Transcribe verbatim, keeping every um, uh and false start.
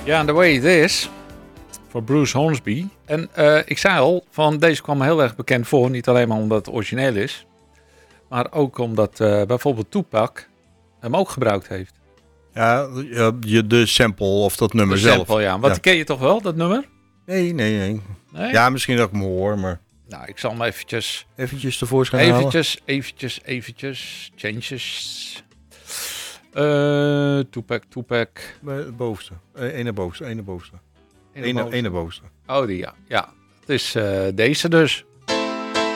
Ja, The Way It Is. Voor Bruce Hornsby. En uh, ik zei al, van deze kwam me heel erg bekend voor. Niet alleen maar omdat het origineel is. Maar ook omdat uh, bijvoorbeeld Tupac hem ook gebruikt heeft. Ja, je de sample of dat nummer de zelf. Sample, ja. Wat ja. ken je toch wel, dat nummer? Nee, nee, nee. nee? Ja, misschien dat ik hem hoor, maar... Nou, ik zal hem eventjes... Eventjes tevoorschijn eventjes, halen. Eventjes, eventjes, changes. Uh, Tupac, Tupac. Het bovenste. Ene bovenste, ene bovenste. Ene Ene, bovenste. ene bovenste. Oh, die, ja. Ja, het is uh, deze dus.